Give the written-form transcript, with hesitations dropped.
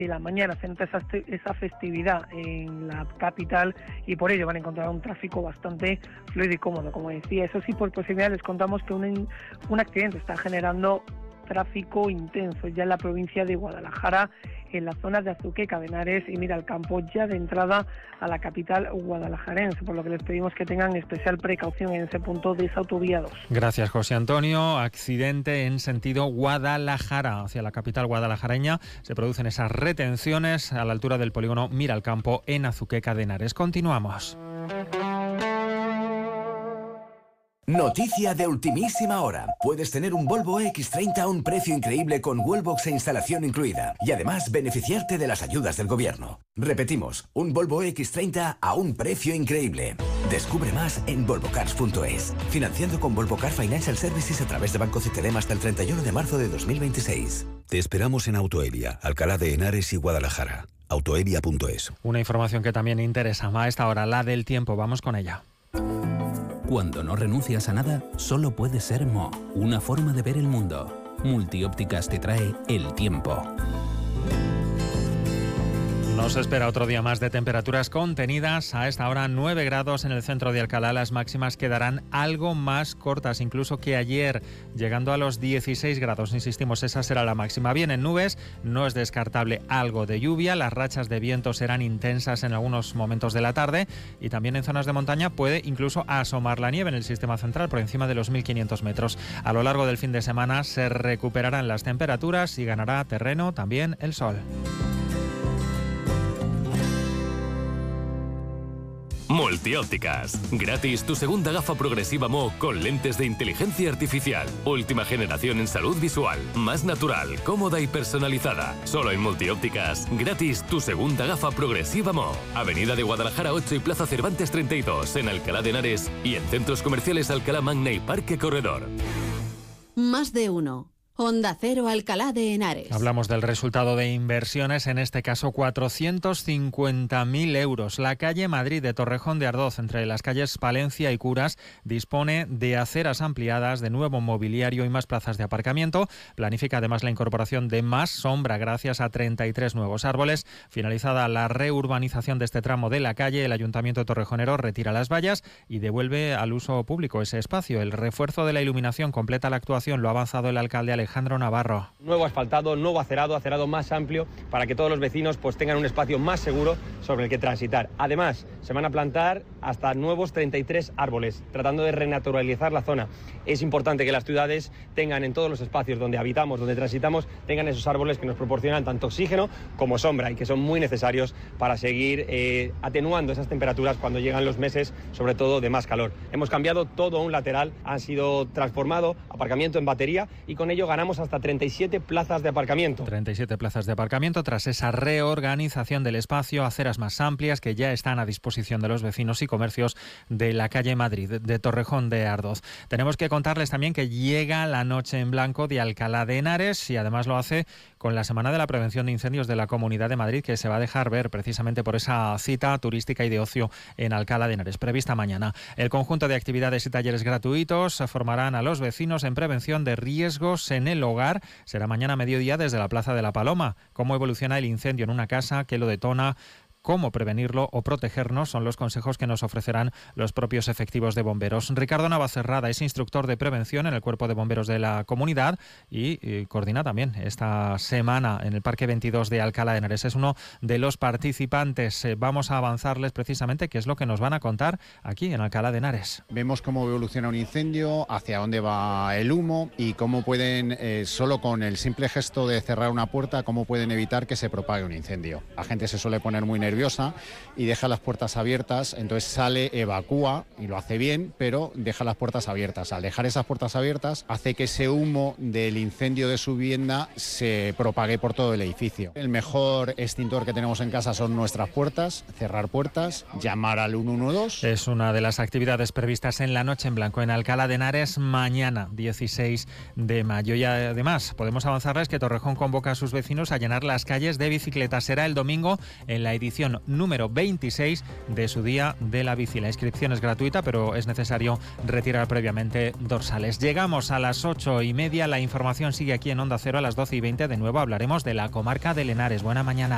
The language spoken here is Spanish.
de la mañana se nota esa festividad en la capital y por ello van a encontrar un tráfico bastante fluido y cómodo, como decía. Eso sí, por posibilidad les contamos que un accidente está generando tráfico intenso ya en la provincia de Guadalajara, en las zonas de Azuqueca de Henares y Miralcampo, ya de entrada a la capital guadalajarense, por lo que les pedimos que tengan especial precaución en ese punto de esa autovía 2. Gracias, José Antonio. Accidente en sentido Guadalajara, hacia la capital guadalajareña. Se producen esas retenciones a la altura del polígono Miralcampo en Azuqueca de Henares. Continuamos. Noticia de ultimísima hora. Puedes tener un Volvo X30 a un precio increíble con Wallbox e instalación incluida y además beneficiarte de las ayudas del gobierno. Repetimos, un Volvo X30 a un precio increíble. Descubre más en volvocars.es. Financiando con Volvo Car Financial Services a través de Banco CTLM hasta el 31 de marzo de 2026. Te esperamos en Autoelia, Alcalá de Henares y Guadalajara. Autoelia.es. Una información que también interesa a esta hora, la del tiempo. Vamos con ella. Cuando no renuncias a nada, solo puede ser Mo, una forma de ver el mundo. Multiópticas te trae el tiempo. Nos espera otro día más de temperaturas contenidas. A esta hora 9 grados en el centro de Alcalá. Las máximas quedarán algo más cortas incluso que ayer, llegando a los 16 grados. Insistimos, esa será la máxima. Vienen nubes, no es descartable algo de lluvia. Las rachas de viento serán intensas en algunos momentos de la tarde y también en zonas de montaña puede incluso asomar la nieve en el sistema central por encima de los 1.500 metros. A lo largo del fin de semana se recuperarán las temperaturas y ganará terreno también el sol. Multiópticas. Gratis tu segunda gafa progresiva Mo con lentes de inteligencia artificial. Última generación en salud visual. Más natural, cómoda y personalizada. Solo en Multiópticas. Gratis tu segunda gafa progresiva Mo. Avenida de Guadalajara 8 y Plaza Cervantes 32 en Alcalá de Henares y en centros comerciales Alcalá Magna y Parque Corredor. Más de uno. Onda Cero, Alcalá de Henares. Hablamos del resultado de inversiones, en este caso 450.000 euros. La calle Madrid de Torrejón de Ardoz, entre las calles Palencia y Curas, dispone de aceras ampliadas, de nuevo mobiliario y más plazas de aparcamiento. Planifica además la incorporación de más sombra gracias a 33 nuevos árboles. Finalizada la reurbanización de este tramo de la calle, el Ayuntamiento torrejonero retira las vallas y devuelve al uso público ese espacio. El refuerzo de la iluminación completa la actuación, lo ha avanzado el alcalde Alejandro Navarro. Nuevo asfaltado, nuevo acerado más amplio para que todos los vecinos pues tengan un espacio más seguro sobre el que transitar. Además, se van a plantar hasta nuevos 33 árboles, tratando de renaturalizar la zona. Es importante que las ciudades tengan en todos los espacios donde habitamos, donde transitamos, tengan esos árboles que nos proporcionan tanto oxígeno como sombra y que son muy necesarios para seguir atenuando esas temperaturas cuando llegan los meses, sobre todo de más calor. Hemos cambiado todo un lateral, han sido transformado aparcamiento en batería y con ello ganamos hasta 37 plazas de aparcamiento. 37 plazas de aparcamiento tras esa reorganización del espacio, aceras más amplias que ya están a disposición de los vecinos y comercios de la calle Madrid de Torrejón de Ardoz. Tenemos que contarles también que llega la Noche en Blanco de Alcalá de Henares y además lo hace con la Semana de la Prevención de Incendios de la Comunidad de Madrid, que se va a dejar ver precisamente por esa cita turística y de ocio en Alcalá de Henares, prevista mañana. El conjunto de actividades y talleres gratuitos formarán a los vecinos en prevención de riesgos en el hogar. Será mañana a mediodía desde la Plaza de la Paloma. Cómo evoluciona el incendio en una casa, qué lo detona, cómo prevenirlo o protegernos son los consejos que nos ofrecerán los propios efectivos de bomberos. Ricardo Navacerrada es instructor de prevención en el Cuerpo de Bomberos de la comunidad y coordina también esta semana en el Parque 22 de Alcalá de Henares. Es uno de los participantes. Vamos a avanzarles precisamente qué es lo que nos van a contar aquí en Alcalá de Henares. Vemos cómo evoluciona un incendio, hacia dónde va el humo y cómo pueden, solo con el simple gesto de cerrar una puerta, cómo pueden evitar que se propague un incendio. La gente se suele poner muy nerviosa y deja las puertas abiertas, entonces sale, evacúa y lo hace bien, pero deja las puertas abiertas. Al dejar esas puertas abiertas hace que ese humo del incendio de su vivienda se propague por todo el edificio. El mejor extintor que tenemos en casa son nuestras puertas, cerrar puertas, llamar al 112. Es una de las actividades previstas en la Noche en Blanco en Alcalá de Henares mañana 16 de mayo. Y además podemos avanzarles que Torrejón convoca a sus vecinos a llenar las calles de bicicletas. Será el domingo en la edición número 26 de su Día de la Bici. La inscripción es gratuita, pero es necesario retirar previamente dorsales. Llegamos a las 8:30. La información sigue aquí en Onda Cero a las 12:20. De nuevo hablaremos de la comarca del Henares. Buena mañana.